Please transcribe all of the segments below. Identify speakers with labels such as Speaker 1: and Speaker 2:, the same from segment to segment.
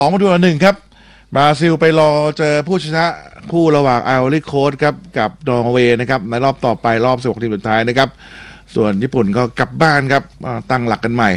Speaker 1: 2-1ครับบราซิลไปรอเจอผู้ชนะคู่ระหว่างไอวอรี่โคสต์ครับกับนอร์เวย์นะครับในรอบต่อไปรอบ16 ทีมสุดท้ายนะครับส่วนญี่ปุ่นก็กลับบ้านครับตั้งหลักกันใหม่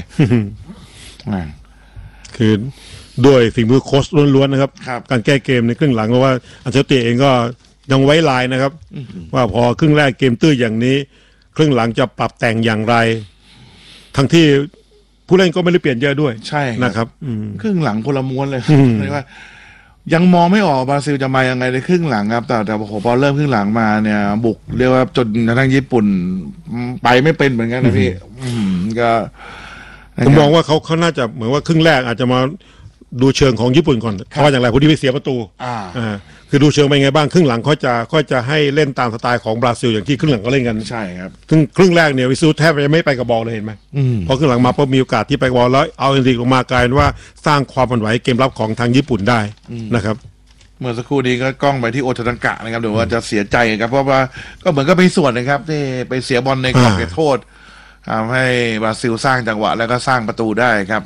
Speaker 2: คือด้วยฝีมือโค้ชล้วนๆนะครับการแก้เกมในครึ่งหลังเพราะว่าอันเชลติเองก็ยังไว้ลายนะครับว่าพอครึ่งแรกเกมตื้ออย่างนี้ครึ่งหลังจะปรับแต่งอย่างไรทั้งที่ผู้เล่นก็ไม่ได้เปลี่ยนเยอะด้วย
Speaker 1: ใช่
Speaker 2: นะครับ
Speaker 1: ครึ่งหลังคนละม้วนเลยเรียกว่ายังมองไม่ออกบราซิลจะมายังไงในครึ่งหลังครับแต่พอเริ่มครึ่งหลังมาเนี่ยบุกเรียกว่าจนทางญี่ปุ่นไปไม่เป็นเหมือนกันนะพี่ก็
Speaker 2: ผมมองว่าเขาน่าจะเหมือนว่าครึ่งแรกอาจจะมาดูเชิงของญี่ปุ่นก่อนเพราะอย่างไรผู้ที่ไปเสียประตูคือดูเชิงเป็นไงบ้างครึ่งหลังเขาจะให้เล่นตามสไตล์ของบราซิลอย่างที่ครึ่งหลังก็เล่นกัน
Speaker 1: ใช่ครับ
Speaker 2: ครึ่งแรกเนี่ยวิซูแทบจะไม่ไปกับบอลเลยเห็นไหมพอครึ่งหลังมาพอมีโอกาสที่ไปกับบอลแล้วเอาเอนริกลงมากลายเป็นว่าสร้างความผันไหวเกมรับของทางญี่ปุ่นได้นะครับ
Speaker 1: เมื่อสักครู่นี้ก็กล้องไปที่โอทานังกะนะครับเดี๋ยวว่าจะเสียใจครับเพราะว่าก็เหมือนก็เป็นส่วนนะครับที่ไปเสียบอลในกรอบเขตโทษทำให้บราซิลสร้างจังหวะแล้วก็สร้างประตูได้ครับ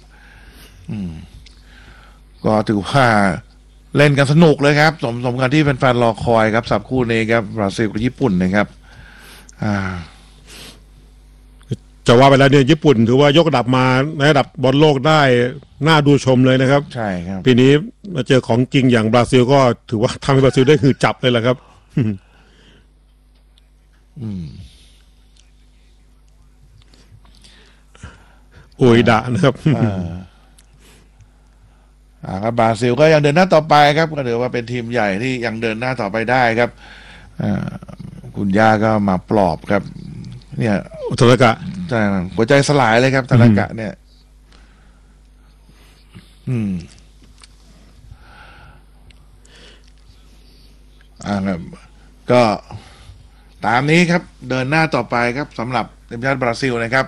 Speaker 1: ก็ถือว่าเล่นกันสนุกเลยครับสมกันที่แฟนๆรอคอยครับสับคู่นี้ครับบราซิลกับญี่ปุ่นนะครับ
Speaker 2: จะว่าไปแล้วเนี่ยญี่ปุ่นถือว่ายกระดับมาในระดับบอลโลกได้น่าดูชมเลยนะครับ
Speaker 1: ใช่ครับ
Speaker 2: ปีนี้มาเจอของจริงอย่างบราซิลก็ถือว่าทำให้บราซิลได้คือจับเลยแหละครับโอยดะนะครับ
Speaker 1: ครับบราซิลก็ยังเดินหน้าต่อไปครับก็ถือว่าเป็นทีมใหญ่ที่ยังเดินหน้าต่อไปได้ครับคุณย่าก็มาปลอบครับเนี่ย
Speaker 2: ธนากะ
Speaker 1: ใช่หัวใจสลายเลยครับธนากะเนี่ยครับก็ตามนี้ครับเดินหน้าต่อไปครับสำหรับทีมชาติบราซิลนะครับ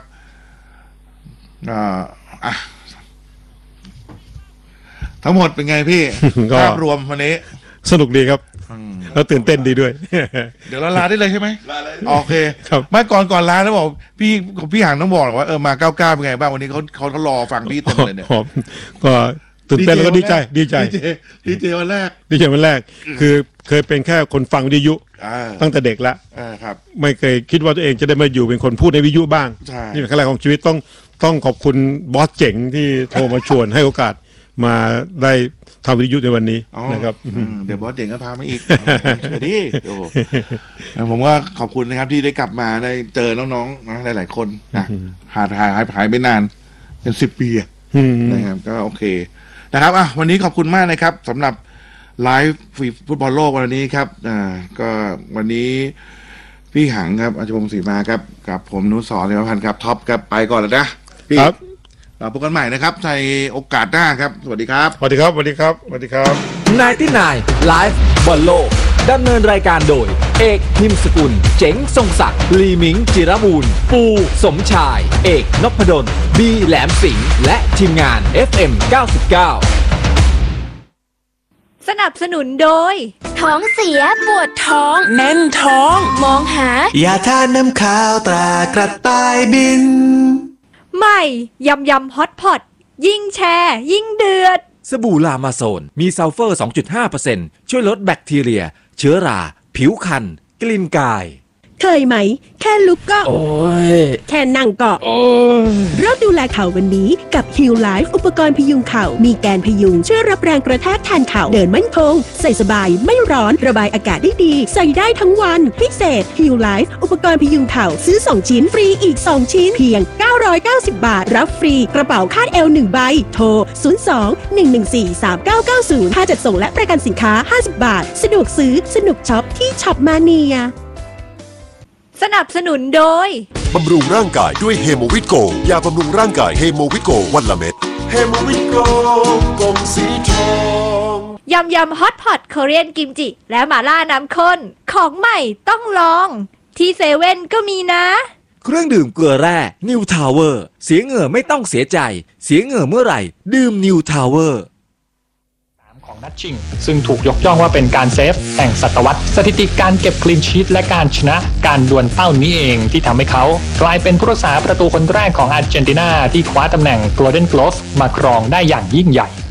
Speaker 1: ทั้งหมดเป็นไงพี่ภาพรวมวันนี้
Speaker 2: สนุกดีครับแล้วตื่นเต้นดีด้วย
Speaker 1: เดี๋ยวลาได้เลยใช่ไหมโอเค
Speaker 2: ครับ
Speaker 1: ไม่ก่อนลาแล้วบอกพี่หางต้องบอกว่ามา99เป็นไงบ้างวันนี้เขารอฟังพี่เต็มเลยเนี่ย
Speaker 2: ก็ตื่นเต้นแล้วก็ดีใจ
Speaker 1: ดีเจวันแรก
Speaker 2: คือเคยเป็นแค่คนฟังวิทยุตั้งแต่เด็กแล้ว
Speaker 1: ครับ
Speaker 2: ไม่เคยคิดว่าตัวเองจะได้มาอยู่เป็นคนพูดในวิทยุบ้างนี่เป็นขั้นแรกของชีวิตต้องขอบคุณบอสเจ๋งที่โทรมาชวนให้โอกาสมาได้ทำวิทยุในวันนี้นะครับ
Speaker 1: เดี๋ยวบอสเจ๋งก็พามาอีกดีผมว่าขอบคุณนะครับที่ได้กลับมาได้เจอน้องๆนะหลายๆคนนะหายไปนานเป็น10 ปีนะครับก็โอเคนะครับวันนี้ขอบคุณมากนะครับสำหรับไลฟ์ฟุตบอลโลกวันนี้ครับก็วันนี้พี่หังครับอาจารย์พงศ์ศรีมาครับกับผมนุสรเนวพันธ์ครับท็อปครับไปก่อนแล้วนะครับเราพบกันใหม่นะครับในโอกาสหน้าครับสวัสดีครับ
Speaker 2: สวัสดีครับ
Speaker 3: 99 ไลฟ์บอลโลกดำเนินรายการโดยเอกนิมสกุลเจ๋งทรงศักดิ์ลีมิงจิรบูรณ์ปูสมชายเอกนพดลบีแหลมสิงห์และทีมงาน FM 99
Speaker 4: สนับสนุนโดยท้องเสียปวดท้อง
Speaker 3: แน่นท้อง
Speaker 4: มองหาย
Speaker 3: าทาน้ำข้าวตรากระต่ายบิน
Speaker 4: ใหม่ยำฮอตพอตยิ่งแชร์ยิ่งเดือด
Speaker 3: สบู่ลามาโซนมีซัลเฟอร์ 2.5% ช่วยลดแบคทีเรียเชื้อราผิวคันกลิ่นกาย
Speaker 5: เคยไหมแค่ลุกก็
Speaker 3: โอ้ย
Speaker 5: แค่นั่งก็โอ้ยเริ่มดูแลเข่าวันนี้กับ Heal Life อุปกรณ์พยุงเข่ามีแกนพยุงช่วยรับแรงกระแทกแทนเข่าเดินมั่นคงใส่สบายไม่ร้อนระบายอากาศได้ดีใส่ได้ทั้งวันพิเศษ Heal Life อุปกรณ์พยุงเข่าซื้อ2 ชิ้นฟรีอีก2 ชิ้นเพียง990 บาทรับฟรีกระเป๋าคาดเอว1 ใบโทร02-114-3990ค่าจัดส่งและประกันสินค้า50 บาทสะดวกซื้อสนุกช็อปที่ช็อปมาเนีย
Speaker 4: สนับสนุนโดย
Speaker 6: บำรุงร่างกายด้วยเฮโมวิตโกยาบำรุงร่างกายเฮโมวิตโกวันละเม็ดเฮโมวิตโกกลมสีทอง
Speaker 4: ยำฮอตพอตโคเรียนกิมจิและหม่าล่าน้ำข้นของใหม่ต้องลองที่เซเว่นก็มีนะ
Speaker 3: เครื่องดื่มเกลือแร่นิวทาวเวอร์เสียเหงื่อไม่ต้องเสียใจเสียเหงื่อเมื่อไหร่ดื่มนิวทาวเวอร์
Speaker 7: ของนัทชิงซึ่งถูกยกย่องว่าเป็นการเซฟแต่งศตวรรษสถิติการเก็บคลีนชีทและการชนะการดวลเป้านี้เองที่ทำให้เขากลายเป็นผู้รักษาประตูคนแรกของอาร์เจนตินาที่คว้าตำแหน่ง Golden Glove มาครองได้อย่างยิ่งใหญ่